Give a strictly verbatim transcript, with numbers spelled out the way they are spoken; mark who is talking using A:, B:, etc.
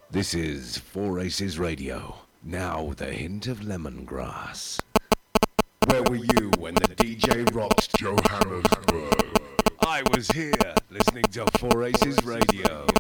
A: This is Four Aces Radio, now with a hint of lemongrass.
B: Where were you when the D J rocked Johannesburg?
A: I was here, listening to Four Aces Radio.